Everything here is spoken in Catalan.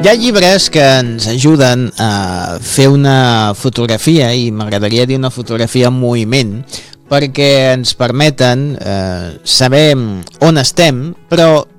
Hi ha llibres que ens ajuden a fer una fotografia, i m'agradaria dir una fotografia en moviment, perquè ens permeten saber on estem, però